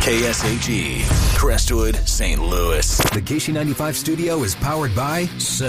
KSHE, Crestwood, St. Louis. The KC95 studio is powered by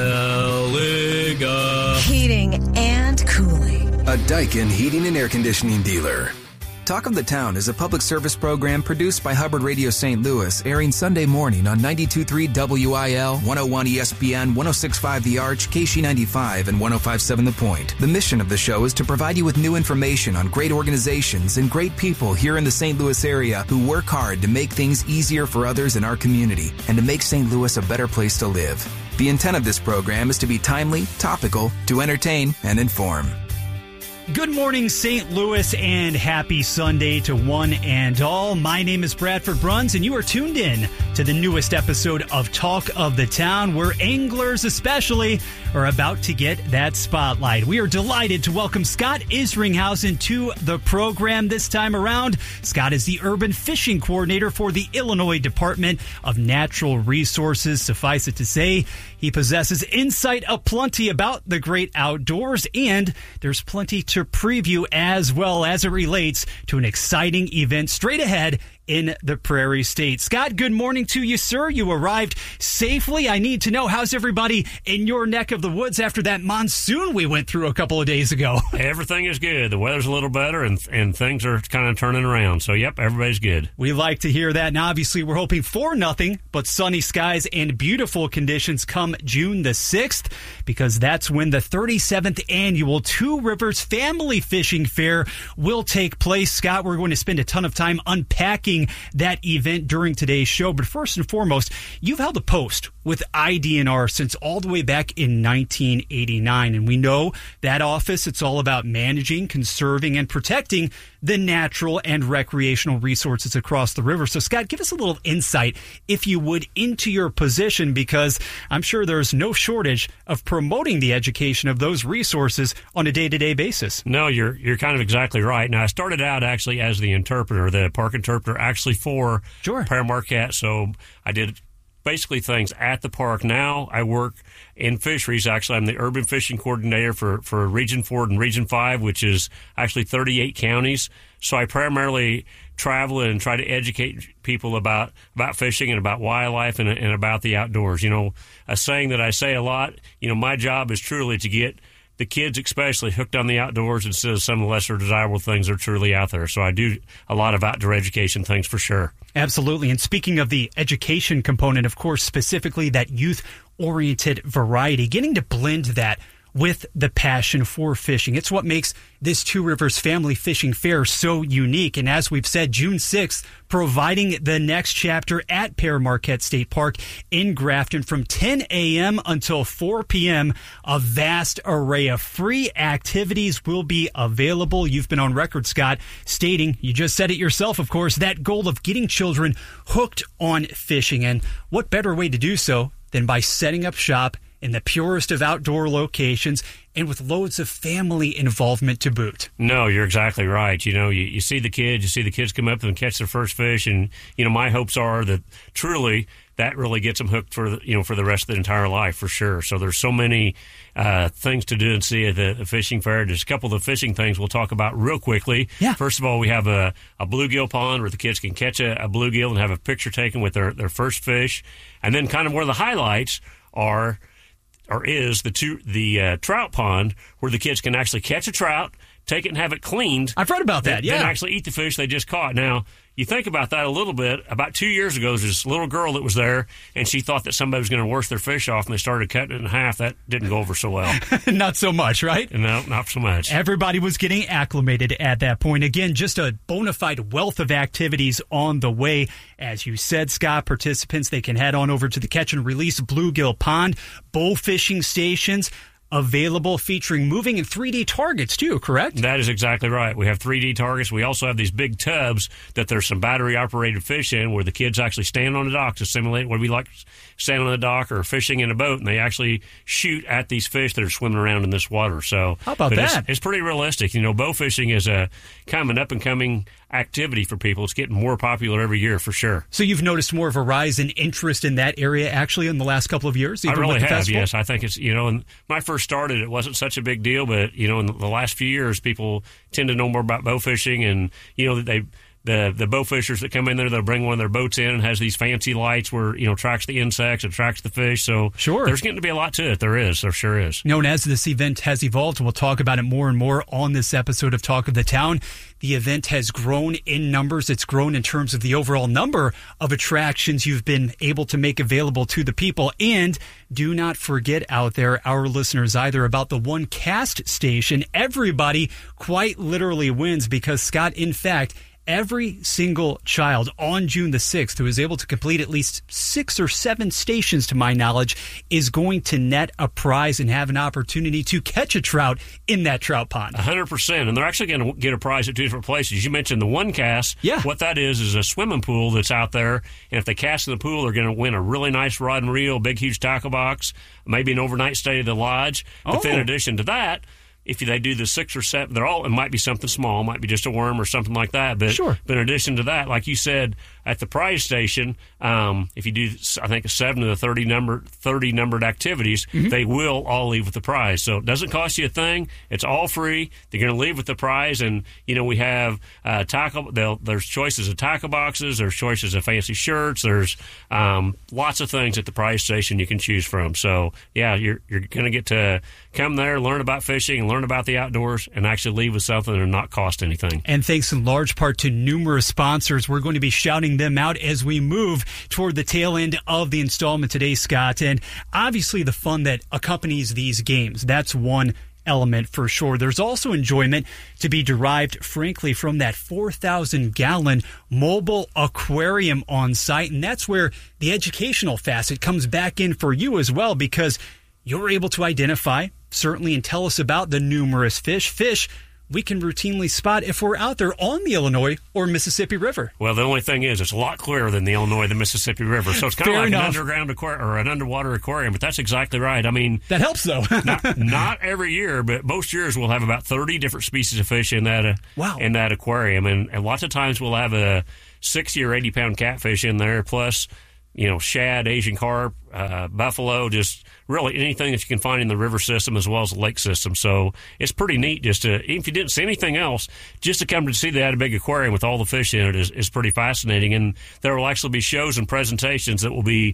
Seliga Heating and Cooling, a Daikin heating and air conditioning dealer. Talk of the Town is a public service program produced by Hubbard Radio St. Louis, airing Sunday morning on 92.3 WIL, 101 ESPN, 106.5 The Arch, KC95, and 105.7 The Point. The mission of the show is to provide you with new information on great organizations and great people here in the St. Louis area who work hard to make things easier for others in our community and to make St. Louis a better place to live. The intent of this program is to be timely, topical, to entertain, and inform. Good morning, St. Louis, and happy Sunday to one and all. My name is Bradford Bruns, and you are tuned in to the newest episode of Talk of the Town, where anglers especially are about to get that spotlight. We are delighted to welcome Scott Isringhausen to the program this time around. Scott is the Urban Fishing Coordinator for the Illinois Department of Natural Resources. Suffice it to say, he possesses insight aplenty about the great outdoors, and there's plenty to preview as well as it relates to an exciting event straight ahead in the Prairie State. Scott, good morning to you, sir. You arrived safely. I need to know, how's everybody in your neck of the woods after that monsoon we went through a couple of days ago? Everything is good. The weather's a little better, and things are kind of turning around. So, yep, everybody's good. We like to hear that, and obviously we're hoping for nothing but sunny skies and beautiful conditions come June the 6th, because that's when the 37th annual Two Rivers Family Fishing Fair will take place. Scott, we're going to spend a ton of time unpacking that event during today's show. But first and foremost, you've held the post with IDNR since all the way back in 1989. And we know that office, it's all about managing, conserving, and protecting the natural and recreational resources across the river. So, Scott, give us a little insight, if you would, into your position, because I'm sure there's no shortage of promoting the education of those resources on a day-to-day basis. No, you're kind of exactly right. Now, I started out actually as the interpreter, the park interpreter, actually for Pere Marquette. So I did basically things at the park. Now I work in fisheries. Actually, I'm the urban fishing coordinator for Region 4 and Region 5, which is actually 38 counties. So I primarily travel and try to educate people about fishing and about wildlife and about the outdoors. You know, a saying that I say a lot, you know, my job is truly to get the kids especially hooked on the outdoors instead of some of the lesser desirable things that are truly out there. So I do a lot of outdoor education things for sure. Absolutely. And speaking of the education component, of course, specifically that youth-oriented variety, getting to blend that with the passion for fishing. It's what makes this Two Rivers Family Fishing Fair so unique. And as we've said, June 6th, providing the next chapter at Pere Marquette State Park in Grafton from 10 a.m. until 4 p.m. A vast array of free activities will be available. You've been on record, Scott, stating, you just said it yourself, of course, that goal of getting children hooked on fishing. And what better way to do so than by setting up shop in the purest of outdoor locations and with loads of family involvement to boot. No, you're exactly right. You know, you see the kids come up and catch their first fish, and, you know, my hopes are that truly that really gets them hooked for the rest of their entire life, for sure. So there's so many things to do and see at the fishing fair. There's a couple of the fishing things we'll talk about real quickly. Yeah. First of all, we have a bluegill pond where the kids can catch a bluegill and have a picture taken with their first fish. And then kind of where the highlights is the trout pond, where the kids can actually catch a trout, take it and have it cleaned. I've read about that, Then actually eat the fish they just caught. Now, you think about that a little bit. About 2 years ago, there's this little girl that was there, and she thought that somebody was going to wash their fish off, and they started cutting it in half. That didn't go over so well. Not so much, right? No, not so much. Everybody was getting acclimated at that point. Again, just a bona fide wealth of activities on the way. As you said, Scott, participants, they can head on over to the Catch and Release Bluegill Pond, bow fishing stations available, featuring moving and 3D targets too, correct? That is exactly right. We have 3D targets. We also have these big tubs that there's some battery-operated fish in, where the kids actually stand on the dock to simulate what we like standing on the dock or fishing in a boat, and they actually shoot at these fish that are swimming around in this water. So how about that? It's pretty realistic. You know, bow fishing is a kind of an up-and-coming activity for people. It's getting more popular every year, for sure. So you've noticed more of a rise in interest in that area, actually, in the last couple of years? I really have, yes. I think it's, you know, and when I first started, it wasn't such a big deal, but, you know, in the last few years, people tend to know more about bow fishing, and, you know, the bow fishers that come in there, they'll bring one of their boats in and has these fancy lights where, attracts the insects, attracts the fish. So there's getting to be a lot to it. There sure is. And as this event has evolved, we'll talk about it more and more on this episode of Talk of the Town. The event has grown in numbers. It's grown in terms of the overall number of attractions you've been able to make available to the people. And do not forget out there, our listeners, either about the one cast station. Everybody quite literally wins because, Scott, in fact, every single child on June the 6th who is able to complete at least 6 or 7 stations, to my knowledge, is going to net a prize and have an opportunity to catch a trout in that trout pond. 100%. And they're actually going to get a prize at 2 different places. You mentioned the one cast. Yeah. What that is a swimming pool that's out there. And if they cast in the pool, they're going to win a really nice rod and reel, big, huge tackle box, maybe an overnight stay at the lodge. But then in addition to that, if they do the 6 or 7, it might be something small, it might be just a worm or something like that. But, but in addition to that, like you said, at the prize station, if you do, I think, 7 of the 30 numbered activities, they will all leave with the prize. So it doesn't cost you a thing. It's all free. They're going to leave with the prize. And, we have there's choices of tackle boxes. There's choices of fancy shirts. There's lots of things at the prize station you can choose from. So, yeah, you're going to get to come there, learn about fishing, and learn about the outdoors, and actually leave with something and not cost anything. And thanks in large part to numerous sponsors. We're going to be shouting them out as we move toward the tail end of the installment today, Scott. And obviously the fun that accompanies these games, that's one element for sure. There's also enjoyment to be derived, frankly, from that 4,000-gallon mobile aquarium on site. And that's where the educational facet comes back in for you as well, because you're able to identify, certainly, and tell us about the numerous fish we can routinely spot if we're out there on the Illinois or Mississippi River. Well, the only thing is, it's a lot clearer than the Illinois, the Mississippi River. So it's kind of like an underground aquarium or an underwater aquarium, but that's exactly right. I mean, that helps, though. not every year, but most years we'll have about 30 different species of fish in that in that aquarium. And lots of times we'll have a 60 or 80-pound catfish in there, plus shad, Asian carp, buffalo, just really anything that you can find in the river system as well as the lake system. So it's pretty neat just to, even if you didn't see anything else, just to come to see that big aquarium with all the fish in it is pretty fascinating. And there will actually be shows and presentations that will be,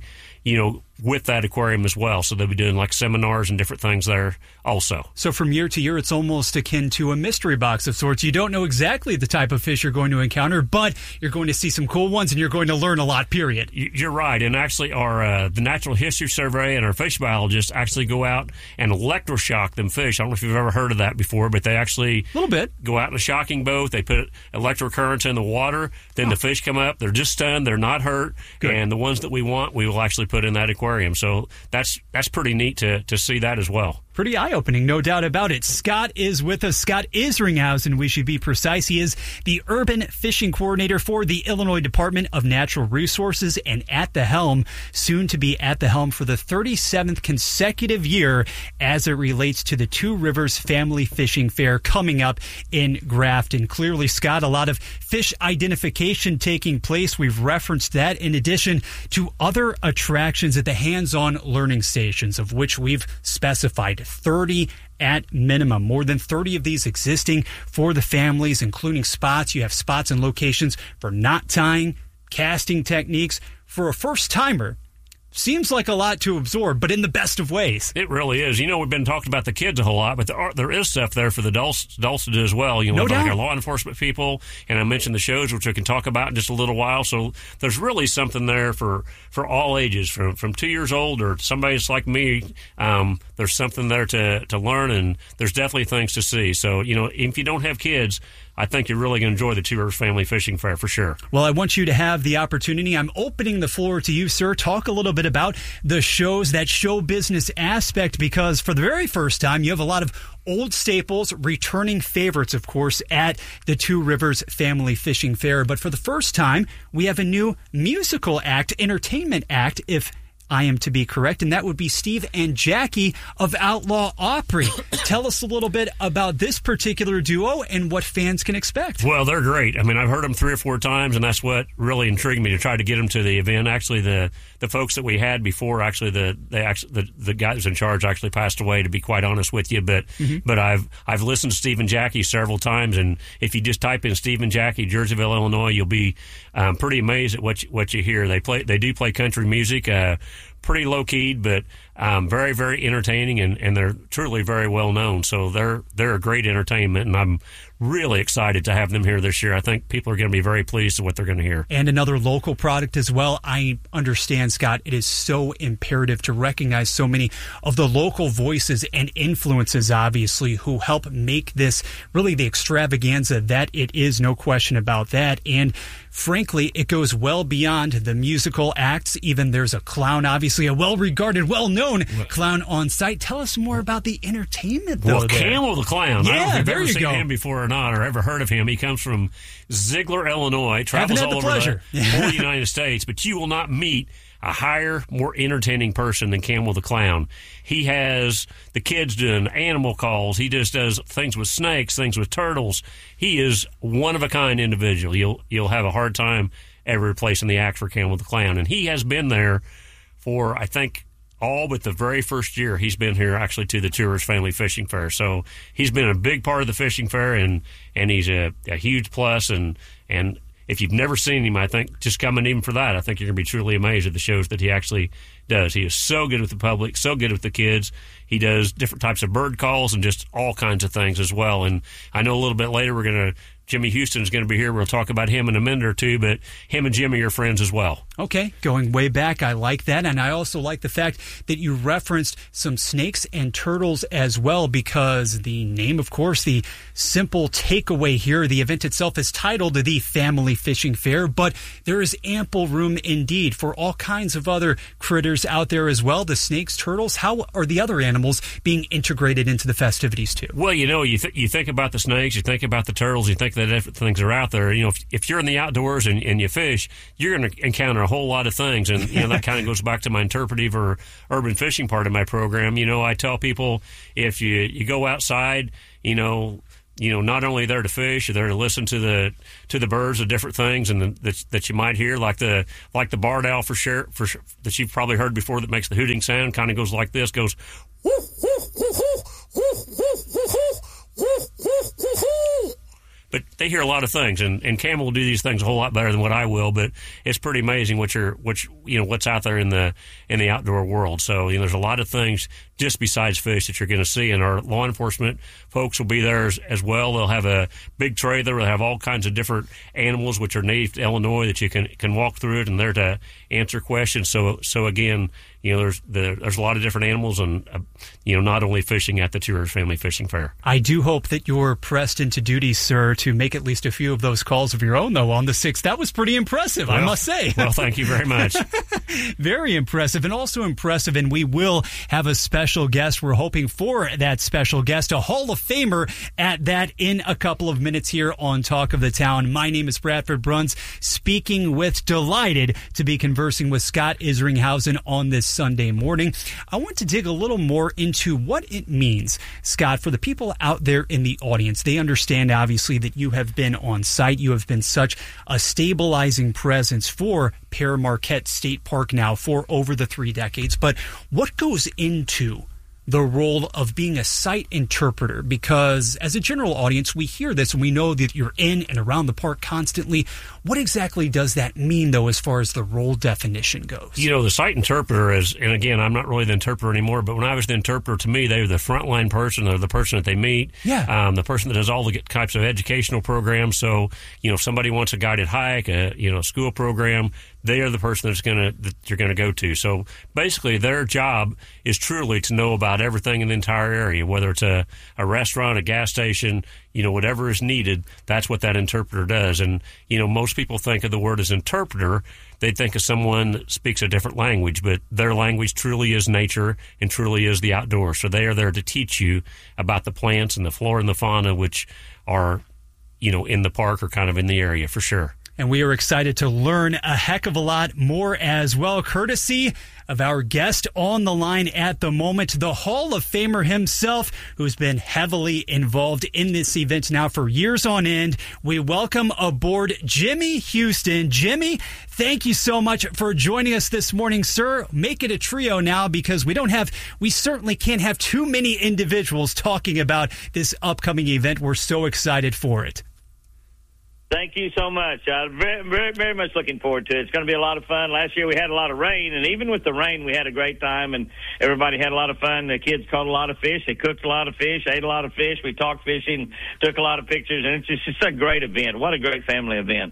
with that aquarium as well. So they'll be doing like seminars and different things there also. So from year to year, it's almost akin to a mystery box of sorts. You don't know exactly the type of fish you're going to encounter, but you're going to see some cool ones and you're going to learn a lot, period. You're right. And actually the Natural History Survey and our fish biologists actually go out and electroshock them fish. I don't know if you've ever heard of that before, but they actually a little bit go out in a shocking boat. They put electrocurrents in the water. Then the fish come up. They're just stunned. They're not hurt. Good. And the ones that we want, we will actually put in that aquarium. So that's pretty neat to see that as well. Pretty eye-opening, no doubt about it. Scott is with us. Scott Isringhausen, we should be precise. He is the Urban Fishing Coordinator for the Illinois Department of Natural Resources and at the helm, soon to be at the helm for the 37th consecutive year as it relates to the Two Rivers Family Fishing Fair coming up in Grafton. Clearly, Scott, a lot of fish identification taking place. We've referenced that in addition to other attractions at the hands-on learning stations, of which we've specified 30 at minimum. More than 30 of these existing for the families, including spots. You have spots and locations for knot tying, casting techniques. For a first-timer, seems like a lot to absorb, but in the best of ways. It really is. We've been talking about the kids a whole lot, but there is stuff there for the adults to do as well. No doubt. Like our law enforcement people, and I mentioned the shows, which we can talk about in just a little while. So there's really something there for all ages, from 2 years old or somebody that's like me. There's something there to learn, and there's definitely things to see. So, if you don't have kids, I think you're really going to enjoy the Two Rivers Family Fishing Fair for sure. Well, I want you to have the opportunity. I'm opening the floor to you, sir. Talk a little bit about the shows, that show business aspect, because for the very first time, you have a lot of old staples, returning favorites, of course, at the Two Rivers Family Fishing Fair. But for the first time, we have a new musical act, entertainment act, if I am to be correct, and that would be Steve and Jackie of Outlaw Opry. Tell us a little bit about this particular duo and what fans can expect. Well, they're great. I mean, I've heard them 3 or 4 times, and that's what really intrigued me to try to get them to the event. Actually, the folks that we had before, actually, the guy who's in charge actually passed away, to be quite honest with you. But I've listened to Steve and Jackie several times, and if you just type in Steve and Jackie, Jerseyville, Illinois, you'll be pretty amazed at what you hear. They do play country music, pretty low keyed, but very, very entertaining, and they're truly very well known. So they're a great entertainment, and I'm really excited to have them here this year. I think people are going to be very pleased with what they're going to hear. And another local product as well. I understand, Scott, it is so imperative to recognize so many of the local voices and influences, obviously, who help make this really the extravaganza that it is, no question about that. And frankly, it goes well beyond the musical acts. Even there's a clown, obviously a well-regarded, well-known clown on site. Tell us more about the entertainment, though. Well, Camel the Clown. Yeah, I don't know if you've there ever you seen go. him before or not, or ever heard of him. He comes from Ziegler, Illinois, travels Haven't had all the over the pleasure. whole United States, but you will not meet a higher, more entertaining person than Camel the Clown. He has the kids doing animal calls. He just does things with snakes, things with turtles. He is one-of-a-kind individual. You'll have a hard time ever replacing the act for Camel the Clown. And he has been there for, I think, all but the very first year he's been here actually to the Tourist Family Fishing Fair. So he's been a big part of the fishing fair, and he's a huge plus. And if you've never seen him, I think just coming even for that, I think you're going to be truly amazed at the shows that he actually does. He is so good with the public, so good with the kids. He does different types of bird calls and just all kinds of things as well. And I know a little bit later Jimmy Houston is going to be here. We'll talk about him in a minute or two, but him and Jimmy are friends as well. Okay, going way back, I like that. And I also like the fact that you referenced some snakes and turtles as well, because the name, of course, the simple takeaway here, the event itself is titled the Family Fishing Fair, but there is ample room indeed for all kinds of other critters out there as well. The snakes, turtles, how are the other animals being integrated into the festivities too? Well, you think about the snakes, you think about the turtles, you think the different things are out there. If you're in the outdoors and you fish, you're going to encounter a whole lot of things. And that kind of goes back to my interpretive or urban fishing part of my program. I tell people, if you go outside, not only there to fish, you're there to listen to the birds, the different things, and that you might hear, like the barred owl for sure that you've probably heard before, that makes the hooting sound, kind of goes like this, goes whoo, whoo, whoo, whoo, whoo, whoo, whoo, whoo, whoo. But they hear a lot of things, and Camel will do these things a whole lot better than what I will. But it's pretty amazing what's out there in the outdoor world. So there's a lot of things just besides fish that you're going to see, and our law enforcement folks will be there as well. They'll have a big trailer. They'll have all kinds of different animals which are native to Illinois that you can walk through it, and they're to answer questions. So again, there's a lot of different animals, and not only fishing at the Tourist Family Fishing Fair. I do hope that you're pressed into duty, sir, to make at least a few of those calls of your own, though, on the 6th. That was pretty impressive, I must say. Well, thank you very much. Very impressive, and also impressive, and we will have a special guest. We're hoping for that special guest, a Hall of Famer at that, in a couple of minutes here on Talk of the Town. My name is Bradford Bruns, delighted to be conversing with Scott Isringhausen on this Sunday morning. I want to dig a little more into what it means, Scott, for the people out there in the audience. They understand, obviously, that you have been on site. You have been such a stabilizing presence for Pere Marquette State Park now for over the 3 decades. But what goes into the role of being a site interpreter? Because as a general audience, we hear this and we know that you're in and around the park constantly. What exactly does that mean, though, as far as the role definition goes? The site interpreter is, and again, I'm not really the interpreter anymore, but when I was the interpreter, to me, they were the frontline person, or the person that they meet, the person that does all the types of educational programs. So, if somebody wants a guided hike, a school program, they are the person that you're going to go to. So basically, their job is truly to know about everything in the entire area, whether it's a restaurant, a gas station, whatever is needed. That's what that interpreter does. And most people think of the word as interpreter, they think of someone that speaks a different language, but their language truly is nature and truly is the outdoors. So they are there to teach you about the plants and the flora and the fauna, which are in the park or kind of in the area for sure. And we are excited to learn a heck of a lot more as well, courtesy of our guest on the line at the moment, the Hall of Famer himself, who's been heavily involved in this event now for years on end. We welcome aboard Jimmy Houston. Jimmy, thank you so much for joining us this morning, sir. Make it a trio now, because we certainly can't have too many individuals talking about this upcoming event. We're so excited for it. Thank you so much. Very, very, very much looking forward to it. It's going to be a lot of fun. Last year we had a lot of rain, and even with the rain, we had a great time, and everybody had a lot of fun. The kids caught a lot of fish. They cooked a lot of fish, ate a lot of fish. We talked fishing, took a lot of pictures, and it's just a great event. What a great family event.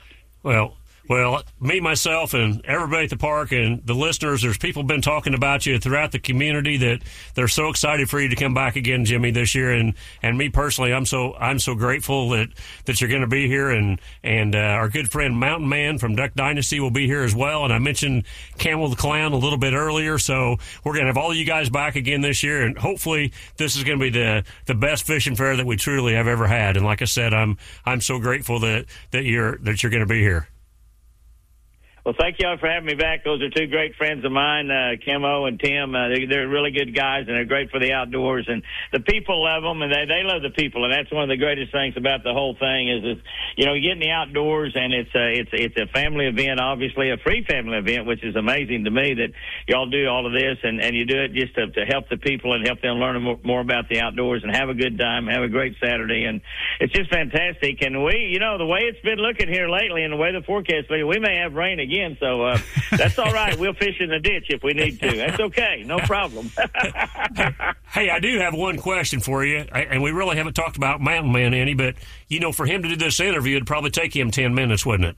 Well, me, myself, and everybody at the park and the listeners, there's people been talking about you throughout the community that they're so excited for you to come back again, Jimmy, this year. And me personally, I'm so grateful that you're going to be here. And our good friend Mountain Man from Duck Dynasty will be here as well. And I mentioned Camel the Clown a little bit earlier. So we're going to have all of you guys back again this year. And hopefully this is going to be the best fishing fair that we truly have ever had. And like I said, I'm so grateful that you're going to be here. Well, thank y'all for having me back. Those are two great friends of mine, Camo and Tim. They're really good guys, and they're great for the outdoors. And the people love them, and they love the people. And that's one of the greatest things about the whole thing is you get in the outdoors, and it's a family event, obviously a free family event, which is amazing to me that y'all do all of this, and you do it just to help the people and help them learn more about the outdoors and have a good time, have a great Saturday. And it's just fantastic. And we, the way it's been looking here lately and the way the forecast, we may have rain again. So that's all right. We'll fish in the ditch if we need to. That's okay. No problem. Hey, I do have one question for you, and we really haven't talked about Mountain Man any, but, for him to do this interview, it'd probably take him 10 minutes, wouldn't it?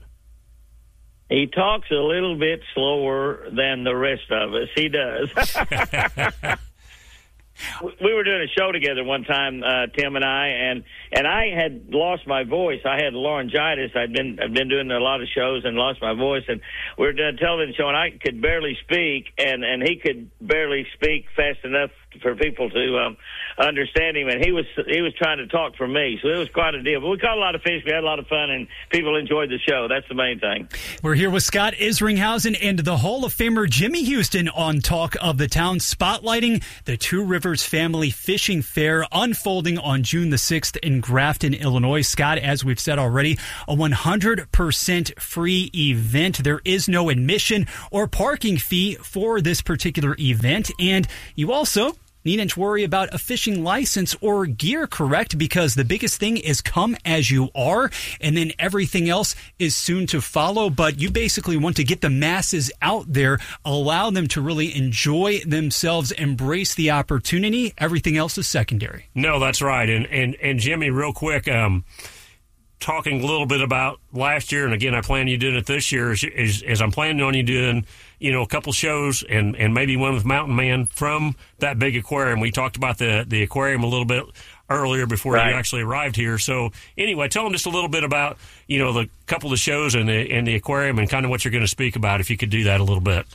He talks a little bit slower than the rest of us. He does. We were doing a show together one time, Tim and I, and I had lost my voice. I had laryngitis. I've been doing a lot of shows and lost my voice, and we were doing a television show, and I could barely speak, and he could barely speak fast enough for people to understand him, and he was trying to talk for me, so it was quite a deal. But we caught a lot of fish, we had a lot of fun, and people enjoyed the show. That's the main thing. We're here with Scott Isringhausen and the Hall of Famer Jimmy Houston on Talk of the Town, spotlighting the Two Rivers Family Fishing Fair unfolding on June the 6th in Grafton, Illinois. Scott, as we've said already, a 100% free event. There is no admission or parking fee for this particular event, and you also needn't worry about a fishing license or gear, correct? Because the biggest thing is come as you are, and then everything else is soon to follow. But you basically want to get the masses out there, allow them to really enjoy themselves, embrace the opportunity. Everything else is secondary. No, that's right. And Jimmy, real quick, talking a little bit about last year, and again, I plan you doing it this year, as I'm planning on you doing, a couple shows and maybe one with Mountain Man from that big aquarium. We talked about the aquarium a little bit earlier before you actually arrived here. So anyway, tell them just a little bit about, the couple of the shows and the aquarium and kind of what you're going to speak about, if you could do that a little bit.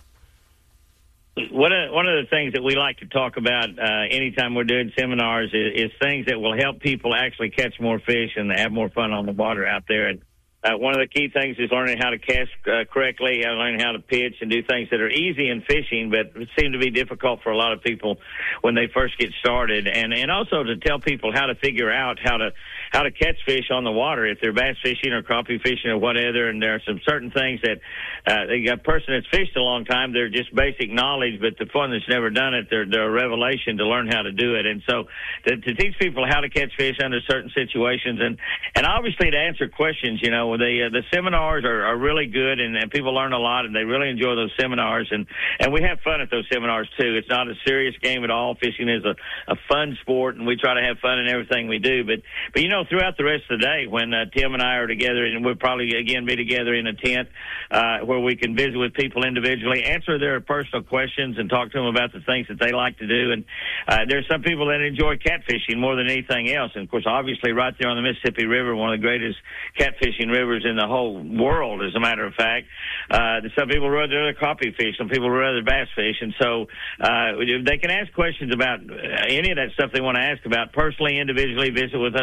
One of the things that we like to talk about anytime we're doing seminars is things that will help people actually catch more fish and have more fun on the water out there. And one of the key things is learning how to cast correctly, learning how to pitch and do things that are easy in fishing, but seem to be difficult for a lot of people when they first get started. And also to tell people how to figure out how to catch fish on the water, if they're bass fishing or crappie fishing or whatever. And there are some certain things that a person that's fished a long time, they're just basic knowledge, but the one that's never done it, they're a revelation to learn how to do it. And so to teach people how to catch fish under certain situations and obviously to answer questions, the seminars are really good, and people learn a lot, and they really enjoy those seminars, and we have fun at those seminars too. It's not a serious game at all. Fishing is a fun sport, and we try to have fun in everything we do. But throughout the rest of the day, when Tim and I are together, and we'll probably again be together in a tent where we can visit with people individually, answer their personal questions, and talk to them about the things that they like to do. And there's some people that enjoy catfishing more than anything else, and of course, obviously, right there on the Mississippi River, one of the greatest catfishing rivers in the whole world, as a matter of fact. Some people would rather crappie fish, some people would rather bass fish, and so they can ask questions about any of that stuff they want to ask about personally, individually. Visit with us there at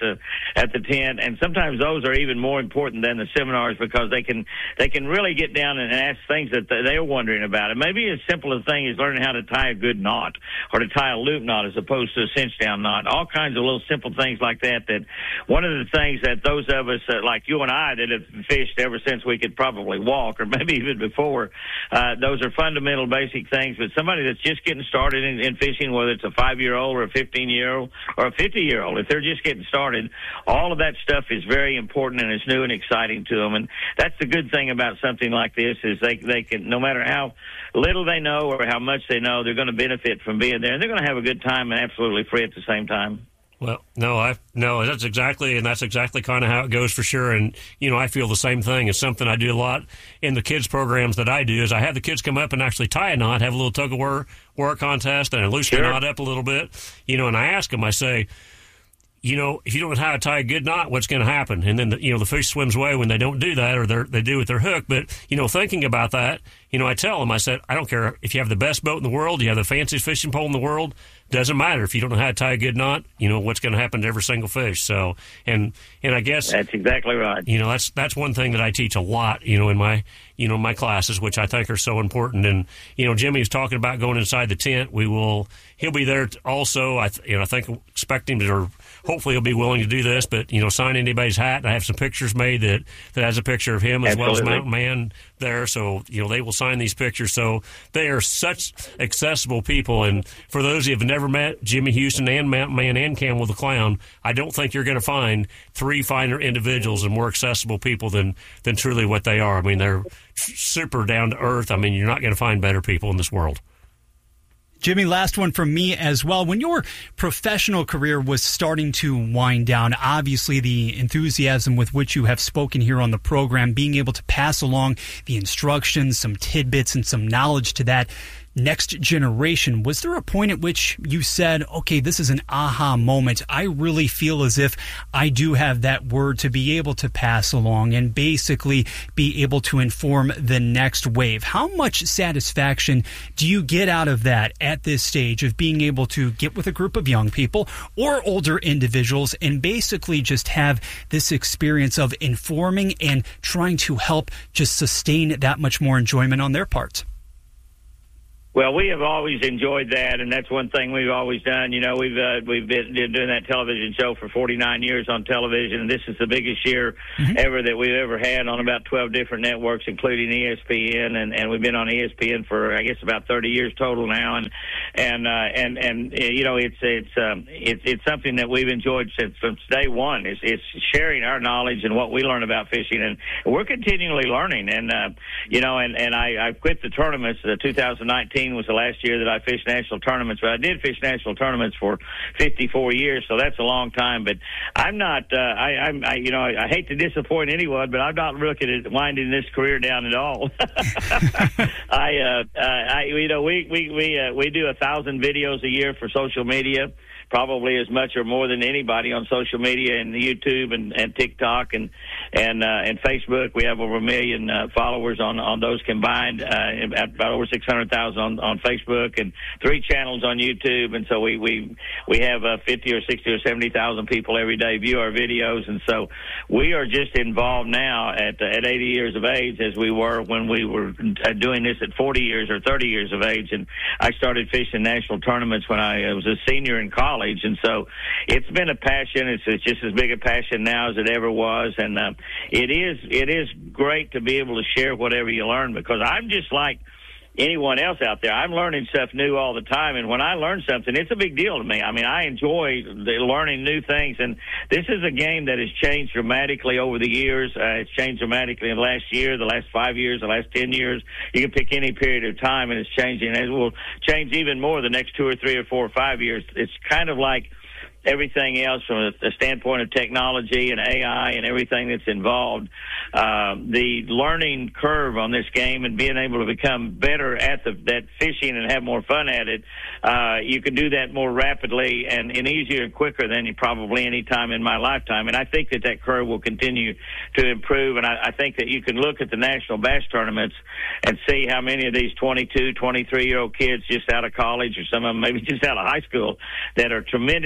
the tent, and sometimes those are even more important than the seminars because they can really get down and ask things that they're wondering about. And maybe as simple a thing as learning how to tie a good knot or to tie a loop knot as opposed to a cinch down knot. All kinds of little simple things like that. That one of the things that those of us like you and I that have fished ever since we could probably walk, or maybe even before, those are fundamental, basic things. But somebody that's just getting started in fishing, whether it's a 5-year-old or a 15-year-old or a 50-year-old, if they're just getting started, all of that stuff is very important and it's new and exciting to them. And that's the good thing about something like this is they can, no matter how little they know or how much they know, they're going to benefit from being there, and they're going to have a good time and absolutely free at the same time. Well, that's exactly kind of how it goes for sure. And, I feel the same thing. It's something I do a lot in the kids programs that I do is I have the kids come up and actually tie a knot, have a little tug of war contest, and I loosen the knot up a little bit, and I ask them, I say, if you don't know how to tie a good knot, what's going to happen? And then, the fish swims away when they don't do that or they do with their hook. But, thinking about that, I tell them, I said, I don't care if you have the best boat in the world, you have the fanciest fishing pole in the world, doesn't matter. If you don't know how to tie a good knot, what's going to happen to every single fish. So, and I guess that's exactly right. That's one thing that I teach a lot, in my classes, which I think are so important. And, Jimmy was talking about going inside the tent. He'll be there also. Expect him to, or hopefully he'll be willing to do this, but, sign anybody's hat. And I have some pictures made that has a picture of him as well as Mountain Man there. So, they will sign these pictures. So they are such accessible people. And for those who have never met Jimmy Houston and Mountain Man and Camel the Clown, I don't think you're going to find three finer individuals and more accessible people than truly what they are. I mean, they're super down to earth. I mean, you're not going to find better people in this world. Jimmy, last one from me as well. When your professional career was starting to wind down, obviously the enthusiasm with which you have spoken here on the program, being able to pass along the instructions, some tidbits, and some knowledge to that next generation, was there a point at which you said, okay, this is an aha moment? I really feel as if I do have that word to be able to pass along and basically be able to inform the next wave. How much satisfaction do you get out of that at this stage of being able to get with a group of young people or older individuals and basically just have this experience of informing and trying to help just sustain that much more enjoyment on their part? Well, we have always enjoyed that, and that's one thing we've always done. We've been doing that television show for 49 years on television, and this is the biggest year ever that we've ever had on about 12 different networks, including ESPN, and we've been on ESPN for I guess about 30 years total now, and it's something that we've enjoyed since day one. It's sharing our knowledge and what we learn about fishing, and we're continually learning. And I quit the tournaments. 2019 was the last year that I fished national tournaments, but I did fish national tournaments for 54 years, so that's a long time. But I'm not. I hate to disappoint anyone, but I'm not looking at winding this career down at all. We do 1,000 videos a year for social media. Probably as much or more than anybody on social media and YouTube and TikTok and Facebook. We have over 1 million followers on those combined, about over 600,000 on Facebook and 3 channels on YouTube. And so we have 50 or 60 or 70,000 people every day view our videos. And so we are just involved now at 80 years of age as we were when we were doing this at 40 years or 30 years of age. And I started fishing national tournaments when I was a senior in college. And so it's been a passion. It's just as big a passion now as it ever was. And it is great to be able to share whatever you learn, because I'm just like anyone else out there. I'm learning stuff new all the time, and when I learn something, it's a big deal to me. I mean, I enjoy learning new things, and this is a game that has changed dramatically over the years. It's changed dramatically in the last year, the last 5 years, the last 10 years. You can pick any period of time, and it's changing. And it will change even more the next 2 or 3 or 4 or 5 years. It's kind of like everything else from a standpoint of technology and AI and everything that's involved. The learning curve on this game and being able to become better at that fishing and have more fun at it, you can do that more rapidly and easier and quicker than probably any time in my lifetime. And I think that curve will continue to improve. And I think that you can look at the national bass tournaments and see how many of these 22, 23-year-old kids just out of college, or some of them maybe just out of high school, that are tremendous fishermen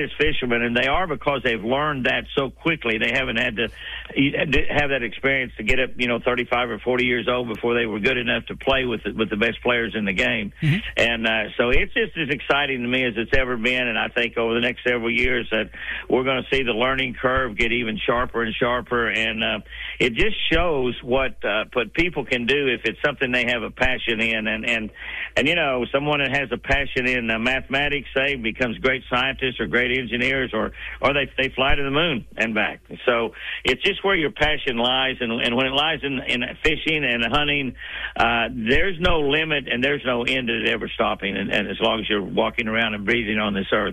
fishermen, and they are because they've learned that so quickly. They haven't had to have that experience to get up, 35 or 40 years old before they were good enough to play with the best players in the game. Mm-hmm. And so it's just as exciting to me as it's ever been, and I think over the next several years that we're going to see the learning curve get even sharper and sharper, and it just shows what people can do if it's something they have a passion in. And someone that has a passion in mathematics, say, becomes great scientists or great engineers, or they fly to the moon and back. So it's just where your passion lies, and when it lies in fishing and hunting, there's no limit and there's no end to it ever stopping, and as long as you're walking around and breathing on this earth.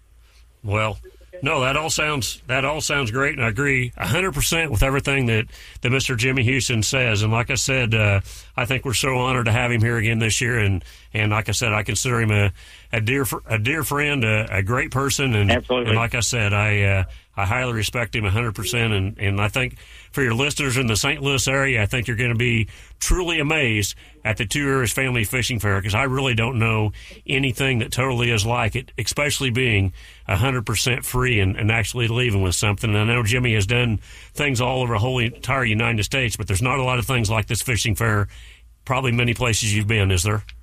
Well, no, that all sounds great, and I agree 100% with everything that Mr. Jimmy Houston says. And like I said, I think we're so honored to have him here again this year. And like I said, I consider him a dear friend, a great person, and absolutely. And like I said, I highly respect him 100%. And I think for your listeners in the St. Louis area, I think you're going to be truly amazed at the Two Rivers Family Fishing Fair, because I really don't know anything that totally is like it, especially being 100% free and actually leaving with something. And I know Jimmy has done things all over the whole entire United States, but there's not a lot of things like this fishing fair, probably many places you've been, is there?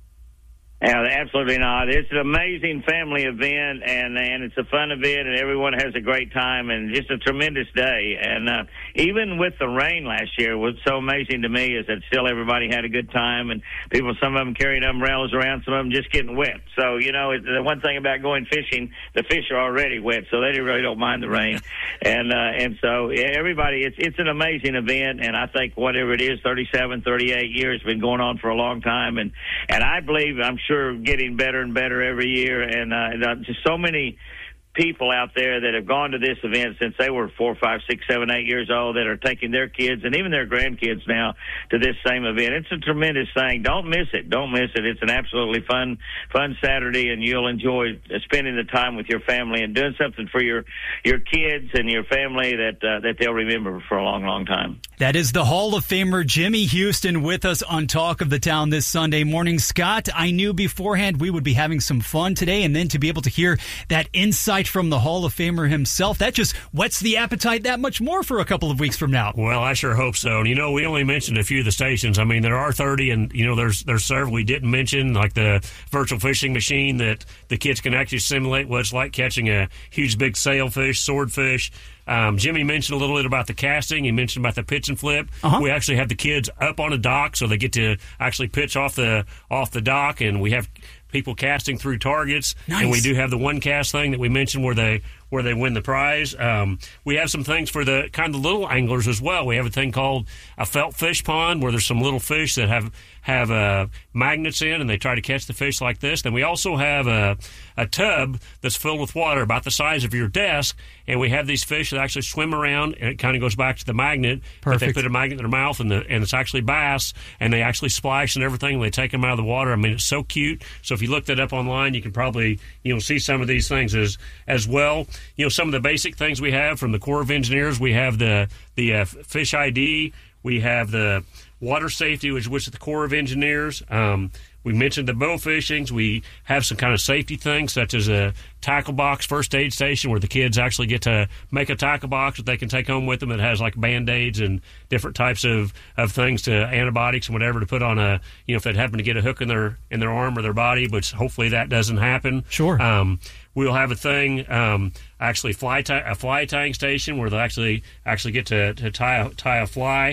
Yeah, absolutely not. It's an amazing family event, and it's a fun event, and everyone has a great time, and just a tremendous day. And even with the rain last year, what's so amazing to me is that still everybody had a good time, and some of them carried umbrellas around, some of them just getting wet. So, the one thing about going fishing, the fish are already wet, so they really don't mind the rain. And so everybody, it's an amazing event, and I think whatever it is, 37, 38 years, been going on for a long time, and I believe, I'm sure, getting better and better every year, and just so many people out there that have gone to this event since they were 4, 5, 6, 7, 8 years old that are taking their kids and even their grandkids now to this same event. It's a tremendous thing. Don't miss it. Don't miss it. It's an absolutely fun Saturday, and you'll enjoy spending the time with your family and doing something for your kids and your family that they'll remember for a long, long time. That is the Hall of Famer Jimmy Houston with us on Talk of the Town this Sunday morning. Scott, I knew beforehand we would be having some fun today, and then to be able to hear that insight from the Hall of Famer himself, that just whets the appetite that much more for a couple of weeks from now. Well, I sure hope so. And, we only mentioned a few of the stations. I mean, there are 30, and, there's several we didn't mention, like the virtual fishing machine that the kids can actually simulate what it's like catching a huge big sailfish, swordfish. Jimmy mentioned a little bit about the casting. He mentioned about the pitch and flip. Uh-huh. We actually have the kids up on a dock, so they get to actually pitch off the dock, and we have people casting through targets. Nice. And we do have the one cast thing that we mentioned where they win the prize. We have some things for the kind of little anglers as well. We have a thing called a felt fish pond where there's some little fish that have magnets in, and they try to catch the fish like this. Then we also have a tub that's filled with water about the size of your desk, and we have these fish that actually swim around, and it kind of goes back to the magnet. Perfect. But they put a magnet in their mouth, and it's actually bass, and they actually splash and everything, and they take them out of the water. I mean, it's so cute. So if you look that up online, you can probably see some of these things as well. Some of the basic things we have from the Corps of Engineers, we have the Fish ID, we have the water safety, which is the Corps of Engineers. We mentioned the bow fishings. We have some kind of safety things, such as a tackle box first aid station where the kids actually get to make a tackle box that they can take home with them that has like Band-Aids and different types of things, to antibiotics and whatever, to put on if they happen to get a hook in their arm or their body, which hopefully that doesn't happen. Sure. We'll have a thing, actually a fly tying station where they'll actually get to tie a fly.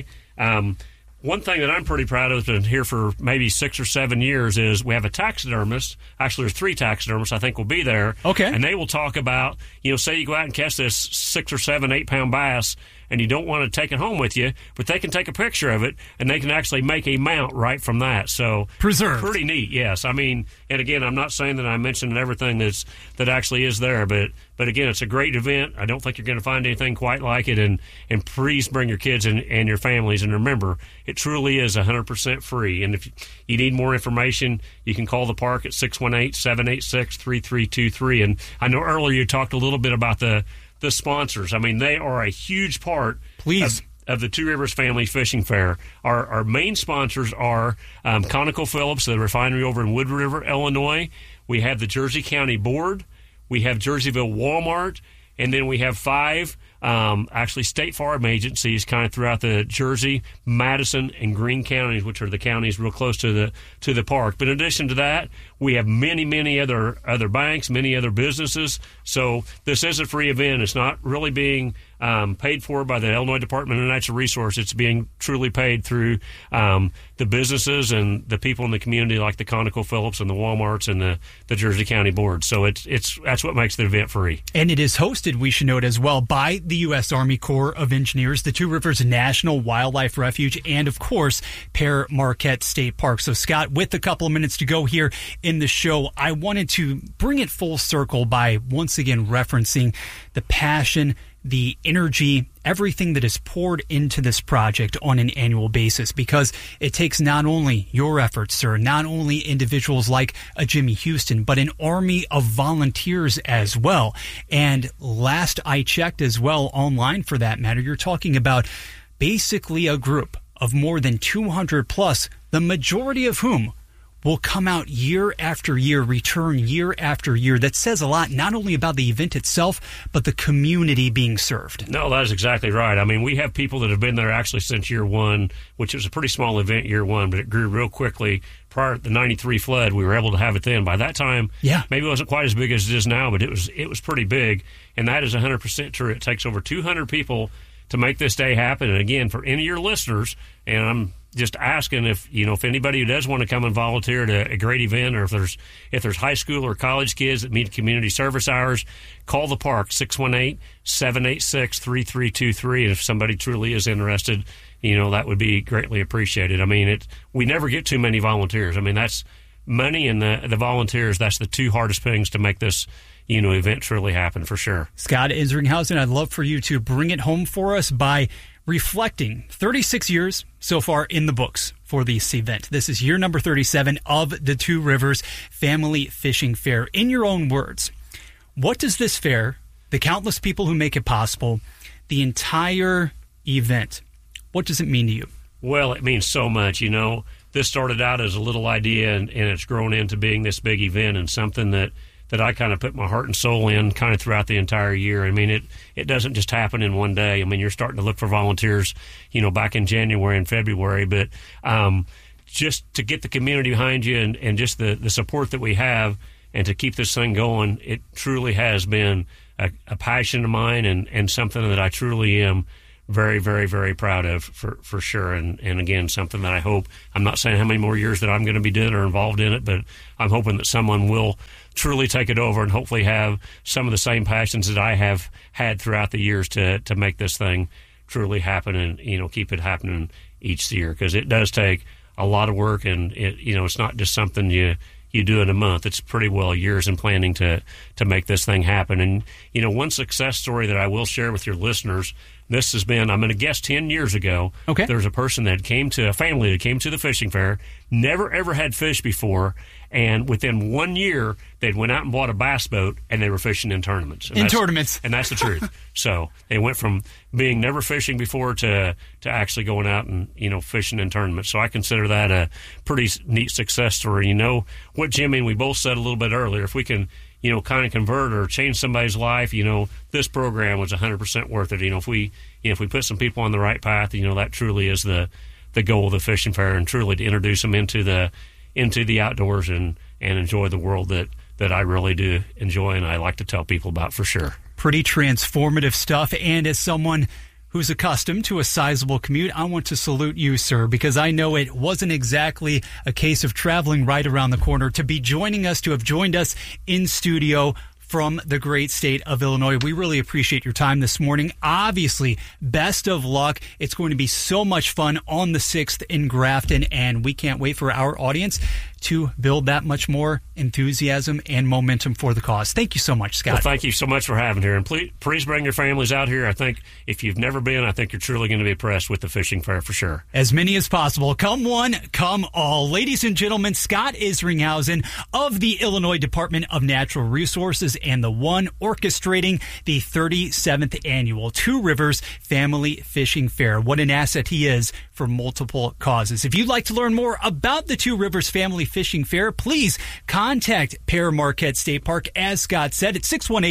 One thing that I'm pretty proud of, has been here for maybe 6 or 7 years, is we have a taxidermist. Actually, there's 3 taxidermists I think will be there. Okay. And they will talk about, say you go out and catch this 6 or 7, 8 pound bass, and you don't want to take it home with you, but they can take a picture of it, and they can actually make a mount right from that. So preserved. Pretty neat, yes. I mean, and again, I'm not saying that I mentioned everything that actually is there, but again, it's a great event. I don't think you're going to find anything quite like it, and please bring your kids and your families. And remember, it truly is 100% free. And if you need more information, you can call the park at 618-786-3323. And I know earlier you talked a little bit about the sponsors. I mean, they are a huge part of the Two Rivers Family Fishing Fair. Our main sponsors are ConocoPhillips, the refinery over in Wood River, Illinois. We have the Jersey County Board. we have Jerseyville Walmart, and then we have 5 actually State Farm agencies kind of throughout the Jersey, Madison, and Greene counties, which are the counties real close to the park. But in addition to that, we have many other banks, many other businesses. So this is a free event. It's not really being paid for by the Illinois Department of Natural Resources. It's being truly paid through the businesses and the people in the community, like the ConocoPhillips and the Walmarts and the Jersey County Board. So that's what makes the event free. And it is hosted, we should note as well, by the U.S. Army Corps of Engineers, the Two Rivers National Wildlife Refuge, and of course, Pere Marquette State Park. So Scott, with a couple of minutes to go here in the show, I wanted to bring it full circle by once again referencing the passion, the energy, everything that is poured into this project on an annual basis, because it takes not only your efforts, sir, not only individuals like a Jimmy Houston, but an army of volunteers as well. And last I checked as well, online for that matter, you're talking about basically a group of more than 200 plus, the majority of whom will come out year after year, return year after year. That says a lot, not only about the event itself, but the community being served. No, that is exactly right. I mean, we have people that have been there actually since year one, which was a pretty small event year one, but it grew real quickly. Prior to the 93 flood, we were able to have it then. By that time, maybe it wasn't quite as big as it is now, but it was pretty big. And that is 100% true. It takes over 200 people to make this day happen. And again, for any of your listeners, and I'm just asking if anybody who does want to come and volunteer at a great event, or if there's high school or college kids that meet community service hours, call the park, 618-786-3323. And if somebody truly is interested, that would be greatly appreciated. I mean, we never get too many volunteers. I mean, that's money and the volunteers. That's the two hardest things to make this event truly happen, for sure. Scott Isringhausen, I'd love for you to bring it home for us by reflecting 36 years so far in the books for this event. This is year number 37 of the Two Rivers Family Fishing Fair. In your own words, what does this fair, the countless people who make it possible, the entire event, what does it mean to you? Well, it means so much. This started out as a little idea, and it's grown into being this big event, and something that I kind of put my heart and soul in kind of throughout the entire year. I mean, it doesn't just happen in one day. I mean, you're starting to look for volunteers, back in January and February, but just to get the community behind you and just the support that we have, and to keep this thing going, it truly has been a passion of mine, and something that I truly am very, very, very proud of, for sure. And again, something that I hope, I'm not saying how many more years that I'm going to be doing or involved in it, but I'm hoping that someone will truly take it over and hopefully have some of the same passions that I have had throughout the years to make this thing truly happen, and keep it happening each year, because it does take a lot of work, and it's not just something you do in a month. It's pretty well years in planning to make this thing happen. And one success story that I will share with your listeners, this has been, I'm going to guess 10 years ago. Okay. There was a family that came to the fishing fair, never ever had fished before, and within 1 year, they'd went out and bought a bass boat, and they were fishing in tournaments. And that's the truth. So they went from being never fishing before to actually going out and, fishing in tournaments. So I consider that a pretty neat success story. What Jimmy and we both said a little bit earlier, if we can, kind of convert or change somebody's life, this program was 100% worth it. If we put some people on the right path, that truly is the goal of the fishing fair, and truly to introduce them into the outdoors and enjoy the world that I really do enjoy, and I like to tell people about, for sure. Pretty transformative stuff. And as someone who's accustomed to a sizable commute, I want to salute you, sir, because I know it wasn't exactly a case of traveling right around the corner to be joining us, to have joined us in studio from the great state of Illinois. We really appreciate your time this morning. Obviously, best of luck. It's going to be so much fun on the 6th in Grafton, and we can't wait for our audience to build that much more enthusiasm and momentum for the cause. Thank you so much, Scott. Well, thank you so much for having here. And please bring your families out here. I think if you've never been, I think you're truly going to be impressed with the fishing fair, for sure. As many as possible. Come one, come all. Ladies and gentlemen, Scott Isringhausen of the Illinois Department of Natural Resources, and the one orchestrating the 37th annual Two Rivers Family Fishing Fair. What an asset he is for multiple causes. If you'd like to learn more about the Two Rivers Family Fishing Fair, please contact Pere Marquette State Park. As Scott said, it's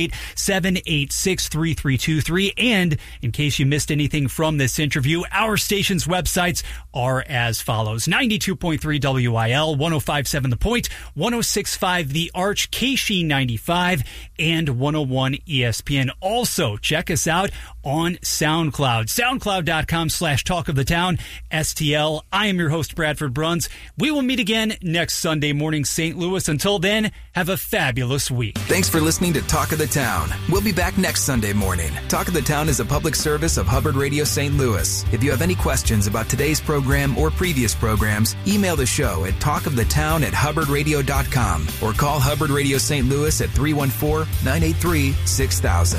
618-786-3323. And in case you missed anything from this interview, our station's websites are as follows: 92.3 WIL, 105.7 The Point, 106.5 The Arch, KSHE 95, and 101 ESPN. Also, check us out on SoundCloud. SoundCloud.com/Talk of the Town, STL. I am your host, Bradford Bruns. We will meet again next Sunday morning, St. Louis. Until then, have a fabulous week. Thanks for listening to Talk of the Town. We'll be back next Sunday morning. Talk of the Town is a public service of Hubbard Radio St. Louis. If you have any questions about today's program or previous programs, email the show at talkofthetown@hubbardradio.com or call Hubbard Radio St. Louis at 314-983-6000.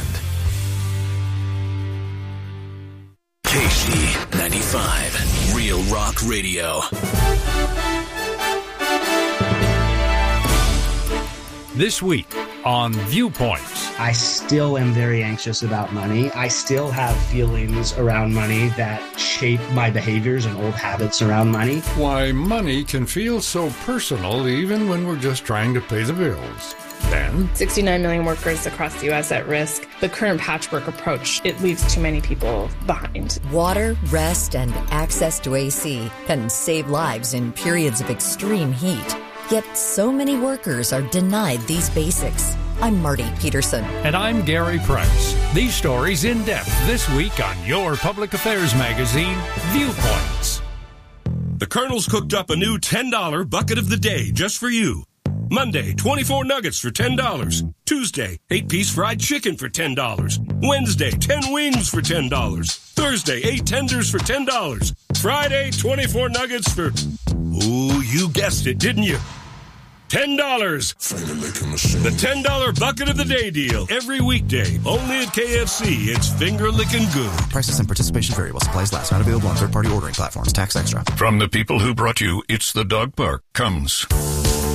KSHE 95, Real Rock Radio. This week on Viewpoints. I still am very anxious about money. I still have feelings around money that shape my behaviors and old habits around money. Why money can feel so personal even when we're just trying to pay the bills. Then, 69 million workers across the U.S. at risk. The current patchwork approach, it leaves too many people behind. Water, rest, and access to AC can save lives in periods of extreme heat. Yet so many workers are denied these basics. I'm Marty Peterson. And I'm Gary Price. These stories in depth this week on your public affairs magazine, Viewpoints. The Colonel's cooked up a new $10 bucket of the day just for you. Monday, 24 nuggets for $10. Tuesday, 8-piece fried chicken for $10. Wednesday, 10 wings for $10. Thursday, 8 tenders for $10. Friday, 24 nuggets for... Ooh, you guessed it, didn't you? $10. The $10 bucket of the day deal. Every weekday, only at KFC. It's finger-licking good. Prices and participation vary while supplies last. Not available on third-party ordering platforms. Tax extra. From the people who brought you It's the Dog Park comes...